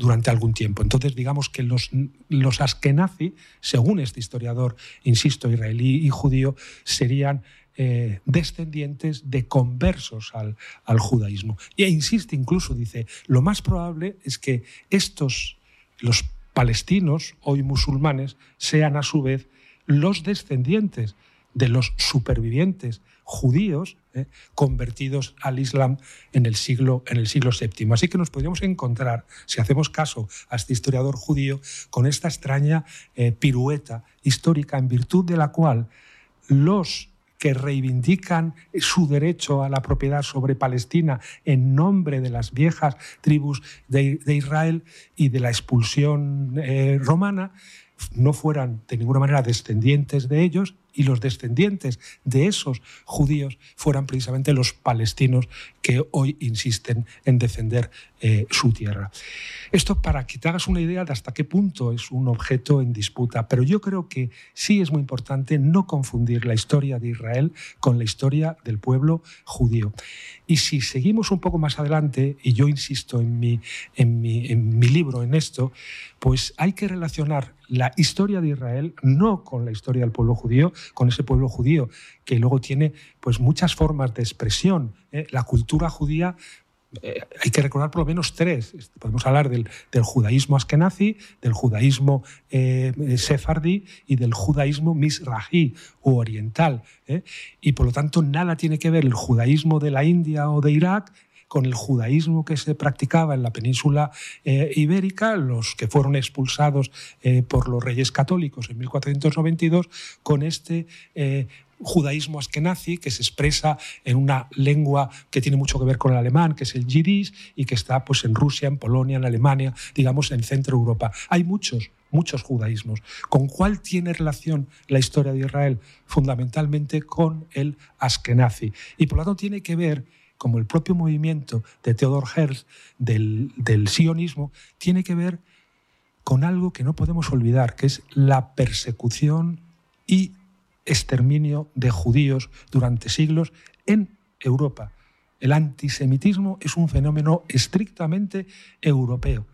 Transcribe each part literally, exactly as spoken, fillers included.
durante algún tiempo. Entonces, digamos que los, los askenazi, según este historiador, insisto, israelí y judío, serían eh, descendientes de conversos al, al judaísmo. E insiste incluso, dice, lo más probable es que estos, los palestinos, hoy musulmanes, sean a su vez los descendientes de los supervivientes judíos eh, convertidos al Islam en el siglo, en el siglo séptimo. Así que nos podríamos encontrar, si hacemos caso a este historiador judío, con esta extraña eh, pirueta histórica en virtud de la cual los que reivindican su derecho a la propiedad sobre Palestina en nombre de las viejas tribus de, de Israel y de la expulsión eh, romana, no fueran de ninguna manera descendientes de ellos, y los descendientes de esos judíos fueran precisamente los palestinos que hoy insisten en defender eh, su tierra. Esto para que te hagas una idea de hasta qué punto es un objeto en disputa, pero yo creo que sí es muy importante no confundir la historia de Israel con la historia del pueblo judío. Y si seguimos un poco más adelante, y yo insisto en mi, en mi, en mi libro en esto, pues hay que relacionar la historia de Israel no con la historia del pueblo judío, con ese pueblo judío que luego tiene pues, muchas formas de expresión. ¿eh? La cultura judía, eh, hay que recordar por lo menos tres. Podemos hablar del, del judaísmo askenazi, del judaísmo eh, sefardí y del judaísmo mizrahi u oriental. ¿eh? Y por lo tanto nada tiene que ver el judaísmo de la India o de Irak con el judaísmo que se practicaba en la península eh, ibérica, los que fueron expulsados eh, por los reyes católicos en mil cuatrocientos noventa y dos, con este eh, judaísmo askenazi que se expresa en una lengua que tiene mucho que ver con el alemán, que es el yiddish, y que está pues, en Rusia, en Polonia, en Alemania, digamos en Centro Europa. Hay muchos, muchos judaísmos. ¿Con cuál tiene relación la historia de Israel? Fundamentalmente con el askenazi. Y por lo tanto tiene que ver, como el propio movimiento de Theodor Herzl del, del sionismo, tiene que ver con algo que no podemos olvidar, que es la persecución y exterminio de judíos durante siglos en Europa. El antisemitismo es un fenómeno estrictamente europeo.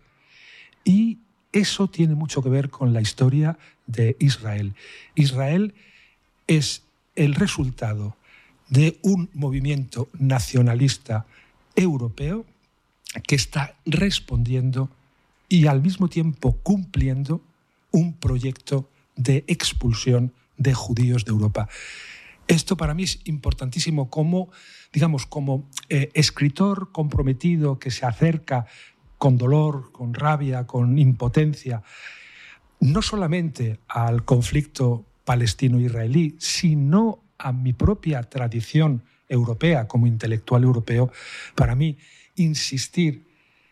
Y eso tiene mucho que ver con la historia de Israel. Israel es el resultado de un movimiento nacionalista europeo que está respondiendo y al mismo tiempo cumpliendo un proyecto de expulsión de judíos de Europa. Esto para mí es importantísimo como, digamos, como eh, escritor comprometido que se acerca con dolor, con rabia, con impotencia, no solamente al conflicto palestino-israelí, sino a mi propia tradición europea como intelectual europeo. Para mí, insistir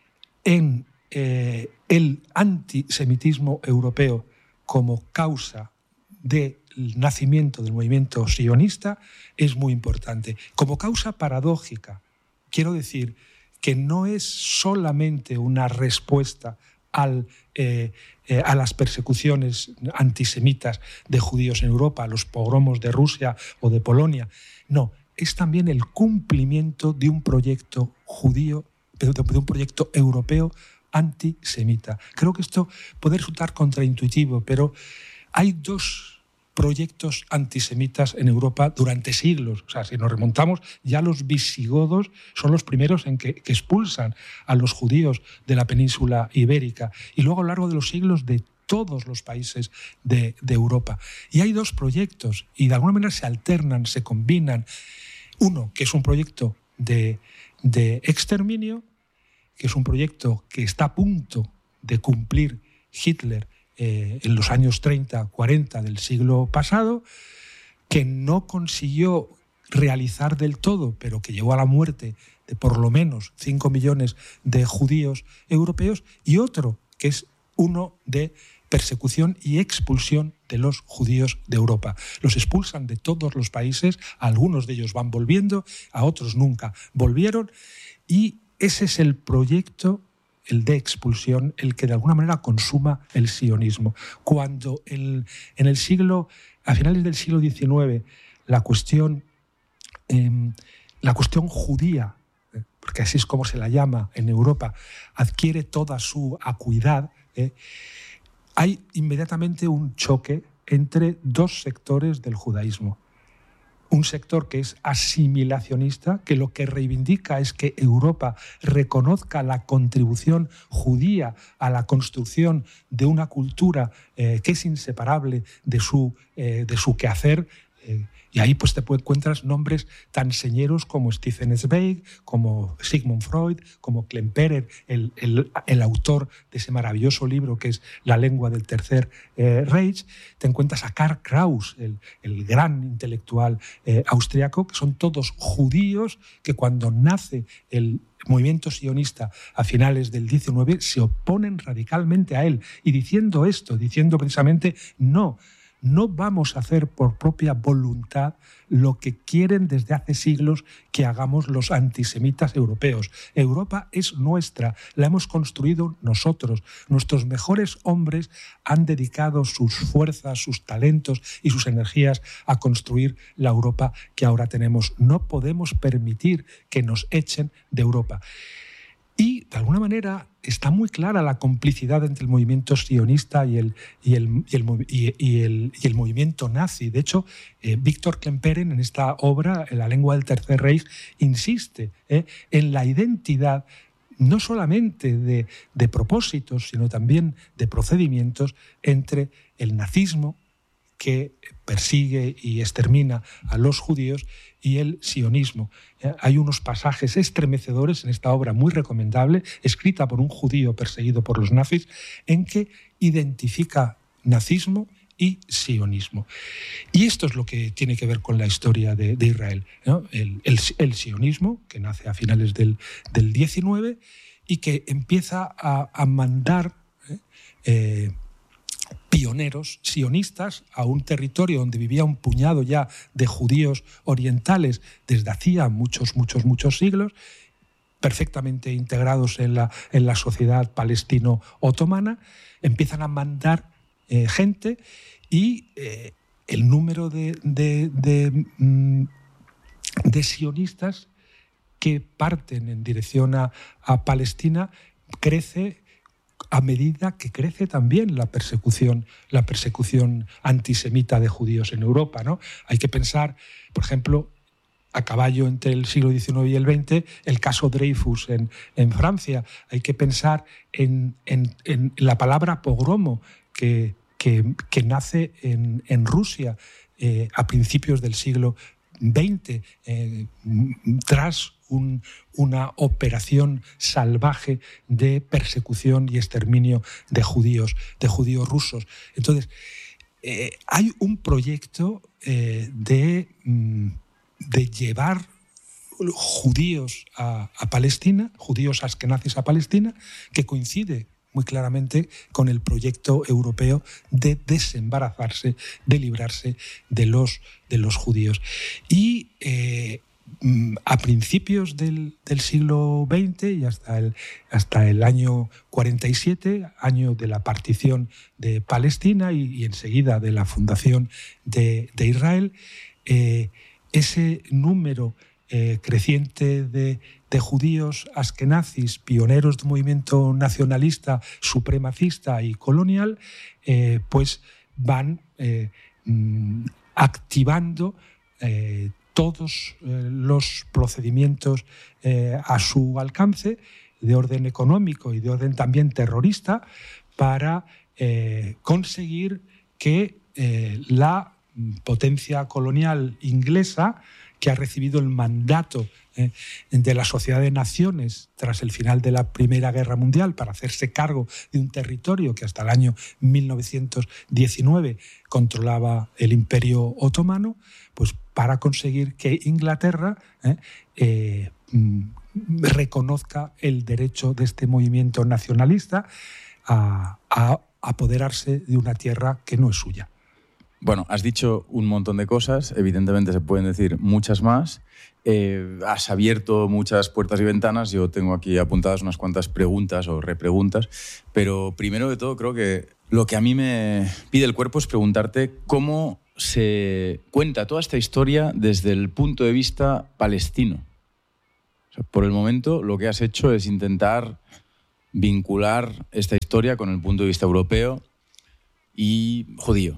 en eh, el antisemitismo europeo como causa del nacimiento del movimiento sionista es muy importante. Como causa paradójica, quiero decir que no es solamente una respuesta al, eh, eh, a las persecuciones antisemitas de judíos en Europa, a los pogromos de Rusia o de Polonia. No, es también el cumplimiento de un proyecto judío, de un proyecto europeo antisemita. Creo que esto puede resultar contraintuitivo, pero hay dos proyectos antisemitas en Europa durante siglos. O sea, si nos remontamos, ya los visigodos son los primeros en que, que expulsan a los judíos de la península ibérica, y luego a lo largo de los siglos de todos los países de, de Europa. Y hay dos proyectos, y de alguna manera se alternan, se combinan. Uno, que es un proyecto de, de exterminio, que es un proyecto que está a punto de cumplir Hitler Eh, en los años treinta, cuarenta del siglo pasado, que no consiguió realizar del todo, pero que llevó a la muerte de por lo menos cinco millones de judíos europeos, y otro que es uno de persecución y expulsión de los judíos de Europa. Los expulsan de todos los países, algunos de ellos van volviendo, a otros nunca volvieron, y ese es el proyecto, el de expulsión, el que de alguna manera consuma el sionismo. Cuando el, en el siglo, a finales del siglo diecinueve, la cuestión, eh, la cuestión judía porque así es como se la llama en Europa, adquiere toda su acuidad, ¿eh? hay inmediatamente un choque entre dos sectores del judaísmo. Un sector que es asimilacionista, que lo que reivindica es que Europa reconozca la contribución judía a la construcción de una cultura eh, que es inseparable de su, eh, de su quehacer. Eh, y ahí pues te encuentras nombres tan señeros como Stefan Zweig, como Sigmund Freud, como Klemperer, el, el, el autor de ese maravilloso libro que es La lengua del Tercer eh, Reich. Te encuentras a Karl Kraus, el, el gran intelectual eh, austriaco, que son todos judíos que cuando nace el movimiento sionista a finales del diecinueve se oponen radicalmente a él. Y diciendo esto, diciendo precisamente no, no vamos a hacer por propia voluntad lo que quieren desde hace siglos que hagamos los antisemitas europeos. Europa es nuestra, la hemos construido nosotros. Nuestros mejores hombres han dedicado sus fuerzas, sus talentos y sus energías a construir la Europa que ahora tenemos. No podemos permitir que nos echen de Europa. Y, de alguna manera, está muy clara la complicidad entre el movimiento sionista y el, y el, y el, y, y el, y el movimiento nazi. De hecho, eh, Víctor Klemperer, en esta obra, en La lengua del Tercer Reich, insiste eh, en la identidad no solamente de, de propósitos, sino también de procedimientos entre el nazismo, que persigue y extermina a los judíos, y el sionismo. Eh, hay unos pasajes estremecedores en esta obra muy recomendable, escrita por un judío perseguido por los nazis, en que identifica nazismo y sionismo. Y esto es lo que tiene que ver con la historia de, de Israel, ¿no? El, el, el sionismo, que nace a finales del, del diecinueve y que empieza a, a mandar eh, eh, pioneros sionistas a un territorio donde vivía un puñado ya de judíos orientales desde hacía muchos, muchos, muchos siglos, perfectamente integrados en la, en la sociedad palestino-otomana. Empiezan a mandar eh, gente y eh, el número de, de, de, de sionistas que parten en dirección a, a Palestina crece a medida que crece también la persecución, la persecución antisemita de judíos en Europa, ¿no? Hay que pensar, por ejemplo, a caballo entre el siglo diecinueve y el veinte, el caso Dreyfus en, en Francia. Hay que pensar en, en, en la palabra pogromo que, que, que nace en, en Rusia eh, a principios del siglo veinte, eh, tras un, una operación salvaje de persecución y exterminio de judíos, de judíos rusos. Entonces, eh, hay un proyecto eh, de, de llevar judíos a, a Palestina, judíos askenazis a Palestina, que coincide muy claramente con el proyecto europeo de desembarazarse, de librarse de los, de los judíos. Y eh, a principios del, del siglo veinte y hasta el, hasta el año cuarenta y siete, año de la partición de Palestina y, y enseguida de la fundación de, de Israel, eh, ese número eh, creciente de de judíos askenazis, pioneros de un movimiento nacionalista, supremacista y colonial, eh, pues van eh, activando eh, todos eh, los procedimientos eh, a su alcance, de orden económico y de orden también terrorista, para eh, conseguir que eh, la potencia colonial inglesa, que ha recibido el mandato eh, de la Sociedad de Naciones tras el final de la Primera Guerra Mundial para hacerse cargo de un territorio que hasta el año mil novecientos diecinueve controlaba el Imperio Otomano, pues para conseguir que Inglaterra eh, eh, reconozca el derecho de este movimiento nacionalista a, a apoderarse de una tierra que no es suya. Bueno, has dicho un montón de cosas, evidentemente se pueden decir muchas más. Eh, has abierto muchas puertas y ventanas, yo tengo aquí apuntadas unas cuantas preguntas o repreguntas, pero primero de todo creo que lo que a mí me pide el cuerpo es preguntarte cómo se cuenta toda esta historia desde el punto de vista palestino. O sea, por el momento lo que has hecho es intentar vincular esta historia con el punto de vista europeo y judío.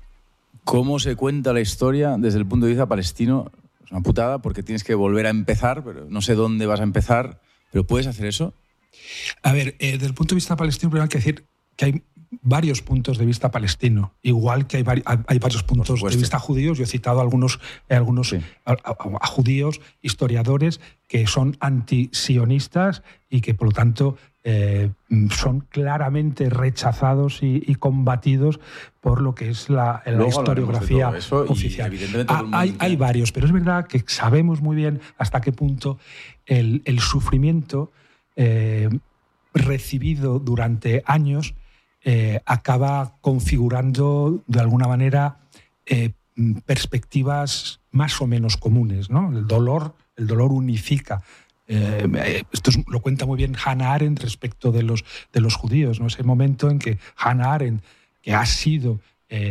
¿Cómo se cuenta la historia desde el punto de vista palestino? Es una putada porque tienes que volver a empezar, pero no sé dónde vas a empezar, pero ¿puedes hacer eso? A ver, eh, desde el punto de vista palestino, primero hay que decir que hay varios puntos de vista palestino, igual que hay, vari hay varios puntos de vista judíos. Yo he citado algunos, eh, algunos sí. a, a, a judíos, historiadores, que son antisionistas y que, por lo tanto, eh, son claramente rechazados y, y combatidos por lo que es la, la historiografía oficial. Ah, hay, hay varios, pero es verdad que sabemos muy bien hasta qué punto el, el sufrimiento eh, recibido durante años Eh, acaba configurando de alguna manera eh, perspectivas más o menos comunes, ¿no? El dolor, el dolor unifica. Eh, esto es, lo cuenta muy bien Hannah Arendt respecto de los, de los judíos, ¿no? Ese momento en que Hannah Arendt, que ha sido eh,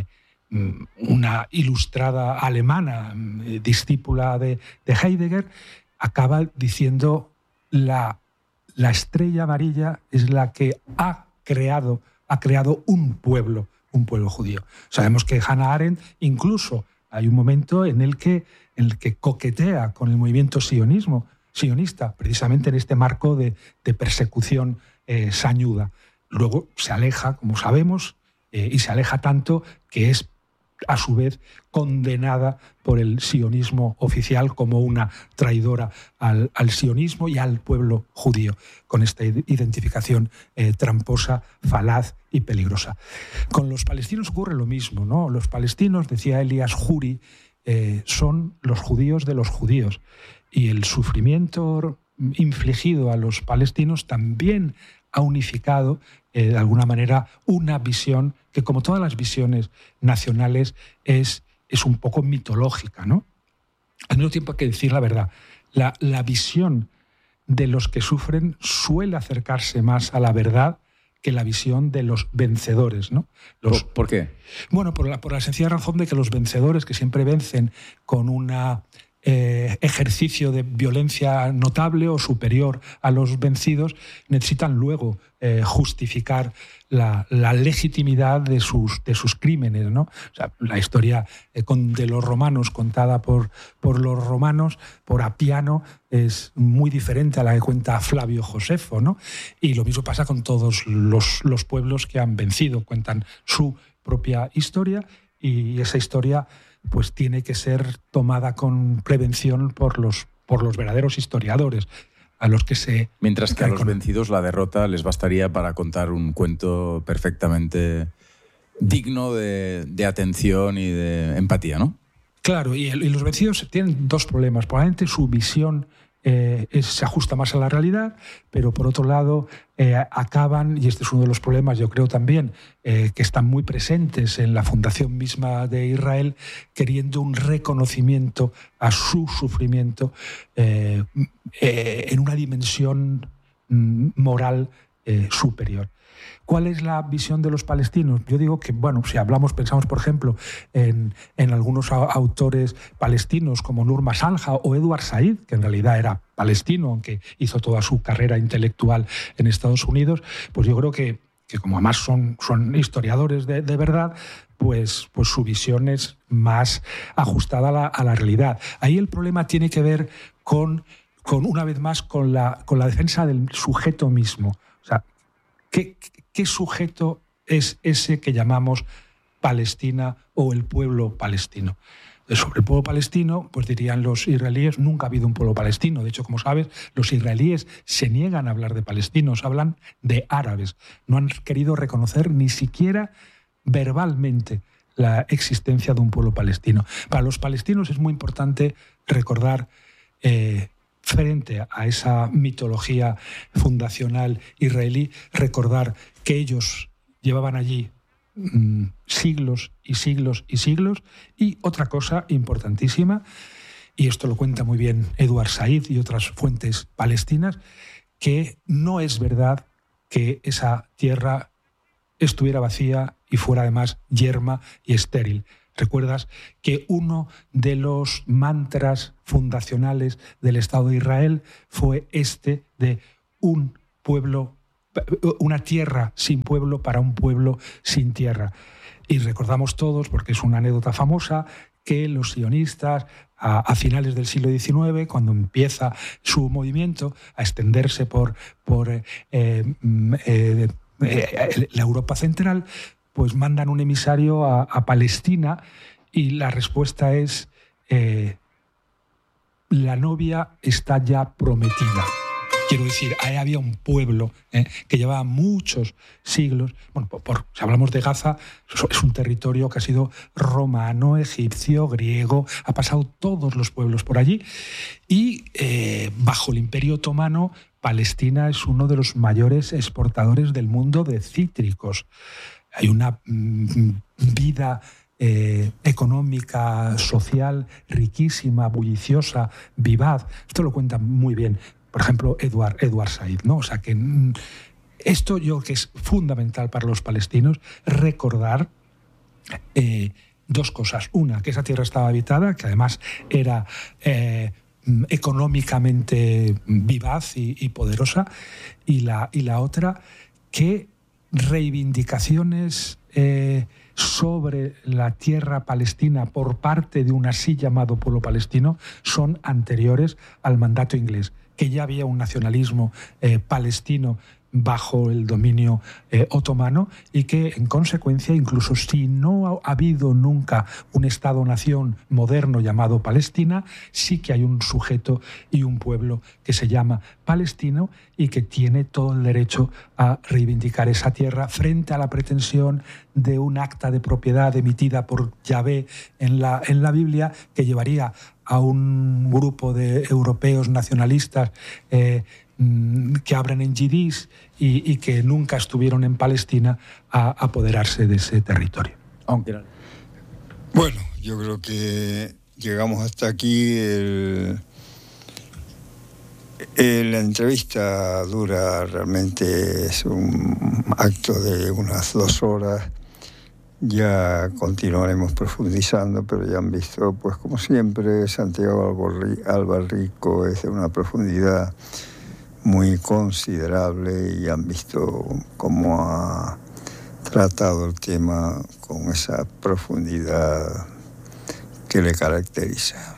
una ilustrada alemana, eh, discípula de, de Heidegger, acaba diciendo la, la estrella amarilla es la que ha creado ha creado un pueblo, un pueblo judío. Sabemos que Hannah Arendt, incluso hay un momento en el que, en el que coquetea con el movimiento sionismo, sionista, precisamente en este marco de, de persecución eh, sañuda. Luego se aleja, como sabemos, eh, y se aleja tanto que es a su vez condenada por el sionismo oficial como una traidora al, al sionismo y al pueblo judío, con esta identificación eh, tramposa, falaz y peligrosa. Con los palestinos ocurre lo mismo, ¿no? Los palestinos, decía Elias Juri, eh, son los judíos de los judíos, y el sufrimiento infligido a los palestinos también ha unificado eh, de alguna manera una visión que, como todas las visiones nacionales, es, es un poco mitológica, ¿no? Al mismo tiempo hay que decir la verdad. La, la visión de los que sufren suele acercarse más a la verdad que la visión de los vencedores, ¿no? Los, ¿Por, ¿Por qué? Bueno, por la, por la sencilla razón de que los vencedores, que siempre vencen con una Eh, ejercicio de violencia notable o superior a los vencidos, necesitan luego eh, justificar la, la legitimidad de sus, de sus crímenes, ¿no? O sea, la historia eh, con, de los romanos contada por, por los romanos, por Apiano, es muy diferente a la que cuenta Flavio Josefo, ¿no? Y lo mismo pasa con todos los, los pueblos que han vencido, cuentan su propia historia, y esa historia pues tiene que ser tomada con prevención por los, por los verdaderos historiadores, a los que se... Mientras que a los vencidos la derrota les bastaría para contar un cuento perfectamente digno de, de atención y de empatía, ¿no? Claro, y, el, y los vencidos tienen dos problemas. Probablemente su visión eh, es, se ajusta más a la realidad, pero por otro lado eh, acaban, y este es uno de los problemas, yo creo también, eh, que están muy presentes en la fundación misma de Israel, queriendo un reconocimiento a su sufrimiento eh, eh, en una dimensión mm, moral eh, superior. ¿Cuál es la visión de los palestinos? Yo digo que, bueno, si hablamos, pensamos, por ejemplo, en, en algunos autores palestinos como Nur Masalha o Edward Said, que en realidad era palestino, aunque hizo toda su carrera intelectual en Estados Unidos, pues yo creo que, que como además son, son historiadores de, de verdad, pues, pues su visión es más ajustada a la, a la realidad. Ahí el problema tiene que ver con, con una vez más, con la, con la defensa del sujeto mismo. O sea, ¿Qué, ¿Qué sujeto es ese que llamamos Palestina o el pueblo palestino? Sobre el pueblo palestino, pues dirían los israelíes, nunca ha habido un pueblo palestino. De hecho, como sabes, los israelíes se niegan a hablar de palestinos, hablan de árabes. No han querido reconocer ni siquiera verbalmente la existencia de un pueblo palestino. Para los palestinos es muy importante recordar eh, frente a esa mitología fundacional israelí, recordar que ellos llevaban allí mmm, siglos y siglos y siglos. Y otra cosa importantísima, y esto lo cuenta muy bien Edward Said y otras fuentes palestinas, que no es verdad que esa tierra estuviera vacía y fuera además yerma y estéril. Recuerdas que uno de los mantras fundacionales del Estado de Israel fue este de un pueblo, una tierra sin pueblo para un pueblo sin tierra. Y recordamos todos, porque es una anécdota famosa, que los sionistas a, a finales del siglo diecinueve, cuando empieza su movimiento a extenderse por, por eh, eh, eh, eh, la Europa central, pues mandan un emisario a, a Palestina y la respuesta es eh, la novia está ya prometida. Quiero decir, ahí había un pueblo eh, que llevaba muchos siglos. Bueno, por, por, si hablamos de Gaza, es un territorio que ha sido romano, egipcio, griego, ha pasado todos los pueblos por allí. Y eh, bajo el Imperio Otomano, Palestina es uno de los mayores exportadores del mundo de cítricos. Hay una mm, vida eh, económica, social, riquísima, bulliciosa, vivaz. Esto lo cuenta muy bien, por ejemplo, Edward, Edward Said, ¿no? O sea que mm, esto yo creo que es fundamental para los palestinos, recordar eh, dos cosas. Una, que esa tierra estaba habitada, que además era eh, económicamente vivaz y, y poderosa. Y la, y la otra, que reivindicaciones eh, sobre la tierra palestina por parte de un así llamado pueblo palestino son anteriores al mandato inglés, que ya había un nacionalismo eh, palestino bajo el dominio eh, otomano y que, en consecuencia, incluso si no ha habido nunca un Estado-nación moderno llamado Palestina, sí que hay un sujeto y un pueblo que se llama palestino y que tiene todo el derecho a reivindicar esa tierra frente a la pretensión de un acta de propiedad emitida por Yahvé en la, en la Biblia, que llevaría a un grupo de europeos nacionalistas eh, que abren en yidis y, y que nunca estuvieron en Palestina a apoderarse de ese territorio. Aunque... Bueno, yo creo que llegamos hasta aquí. El, el, la entrevista dura realmente, es un acto de unas dos horas. Ya continuaremos profundizando, pero ya han visto, pues como siempre, Santiago Albarrico es de una profundidad muy considerable y han visto cómo ha tratado el tema con esa profundidad que le caracteriza.